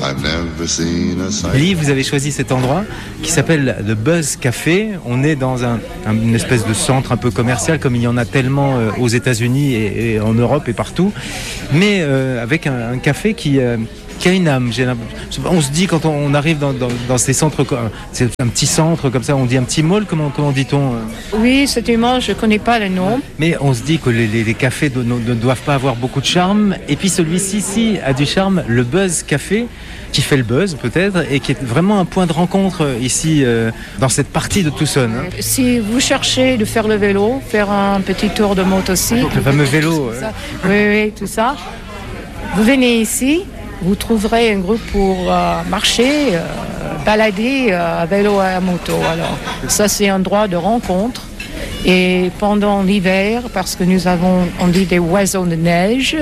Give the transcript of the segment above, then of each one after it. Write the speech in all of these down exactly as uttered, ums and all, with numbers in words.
Lee, vous avez choisi cet endroit qui s'appelle le Buzz Café. On est dans un, un, une espèce de centre un peu commercial, comme il y en a tellement euh, aux États-Unis et, et en Europe et partout, mais euh, avec un, un café qui... Euh, qui a une âme. On se dit quand on arrive dans, dans, dans ces centres, c'est un petit centre comme ça, on dit un petit mall, comment, comment dit-on? Oui, c'est un mall, je ne connais pas le nom. Mais on se dit que les, les, les cafés ne, ne doivent pas avoir beaucoup de charme, et puis celui-ci si, a du charme, le Buzz Café, qui fait le buzz peut-être, et qui est vraiment un point de rencontre ici, euh, dans cette partie de Tucson. Hein. Si vous cherchez de faire le vélo, faire un petit tour de motocycle... Donc le fameux vélo. Ça, oui, oui, tout ça. Vous venez ici, vous trouverez un groupe pour euh, marcher, euh, balader euh, à vélo et à moto. Alors, ça, c'est un endroit de rencontre. Et pendant l'hiver, parce que nous avons, on dit des oiseaux de neige,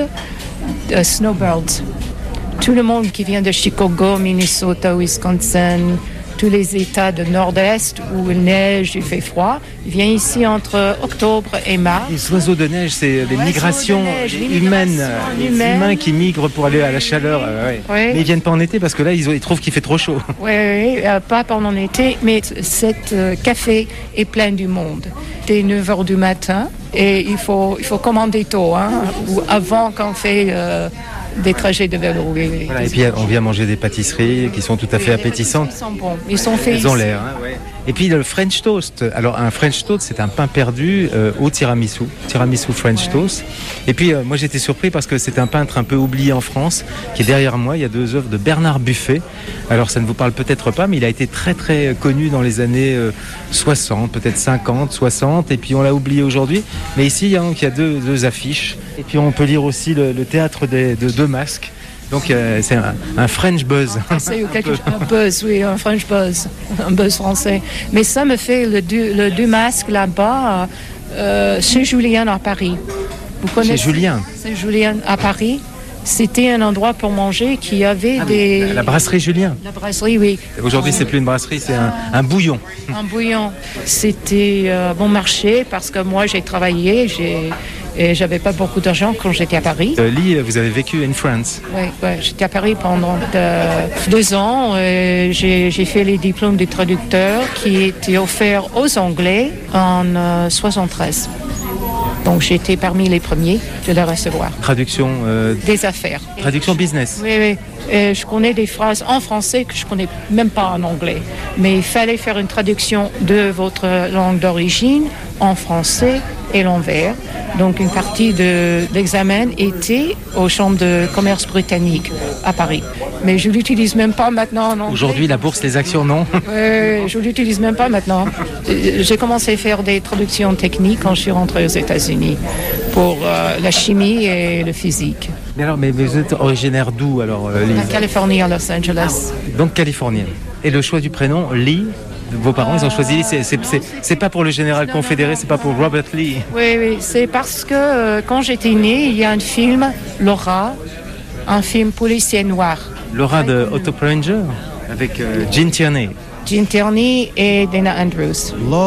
de snowbirds. Tout le monde qui vient de Chicago, Minnesota, Wisconsin, tous les États du Nord-Est où il neige, il fait froid, il vient ici entre octobre et mars. Les oiseaux de neige, c'est les migrations de neige, humaines, migrations les humaines. humains qui migrent pour aller à la chaleur. Euh, ouais. Oui. Mais ils viennent pas en été parce que là, ils, ont, ils trouvent qu'il fait trop chaud. Oui, oui, euh, pas pendant l'été, mais cet euh, café est plein du monde. Dès neuf heures du matin, et il faut, il faut commander tôt, hein, ou avant qu'on fait... Euh, des trajets de vélo, oui, oui. Voilà, et puis on vient manger des pâtisseries qui sont tout à fait appétissantes. Ils sont bons, ils sont faits Ils ont ici. l'air, hein, ouais. Et puis le French Toast. Alors un French Toast, c'est un pain perdu euh, au tiramisu, tiramisu French ouais. Toast. Et puis euh, moi j'étais surpris parce que c'est un peintre un peu oublié en France, qui est derrière moi. Il y a deux œuvres de Bernard Buffet. Alors ça ne vous parle peut-être pas, mais il a été très très connu dans les années euh, soixante, peut-être cinquante, soixante. Et puis on l'a oublié aujourd'hui. Mais ici hein, il y a deux, deux affiches. Et puis on peut lire aussi le, le théâtre des, de deux masques. Donc euh, c'est un, un French buzz. Un, français, quelque, un buzz, oui, un French buzz, un buzz français. Mais ça me fait le, le deux masques là-bas, euh, chez Julien à Paris. Vous connaissez? Chez Julien. C'est Julien à Paris. C'était un endroit pour manger qui avait ah, des... La brasserie Julien. La brasserie, oui. Aujourd'hui, c'est plus une brasserie, c'est un, un bouillon. Un bouillon. C'était euh, bon marché parce que moi, j'ai travaillé, j'ai... Et j'avais pas beaucoup d'argent quand j'étais à Paris. Euh, Lee, vous avez vécu en France. Oui, ouais, j'étais à Paris pendant euh, deux ans. Et j'ai, j'ai fait les diplômes de traducteur qui étaient offerts aux Anglais en euh, soixante-treize. Donc j'ai été parmi les premiers de les recevoir. Traduction euh... des affaires. Traduction business. Oui, oui. Et je connais des phrases en français que je connais même pas en anglais. Mais il fallait faire une traduction de votre langue d'origine en français et l'envers. Donc une partie de l'examen était aux chambres de commerce britanniques à Paris. Mais je l'utilise même pas maintenant en anglais. Aujourd'hui, la bourse, les actions, non? Oui, je l'utilise même pas maintenant. J'ai commencé à faire des traductions techniques quand je suis rentrée aux États-Unis pour euh, la chimie et le physique. Mais alors, mais vous êtes originaire d'où alors, euh, Lise? La Californie, à Los Angeles. Donc californienne. Et le choix du prénom, Lee? Vos parents, ils ont choisi Lee. C'est, c'est, c'est, c'est pas pour le général confédéré, c'est pas pour Robert Lee. Oui, oui, c'est parce que euh, quand j'étais née, il y a un film, Laura, un film policier noir. Laura de Otto Preminger, avec euh, Gene Tierney. Gene Tierney et Dana Andrews.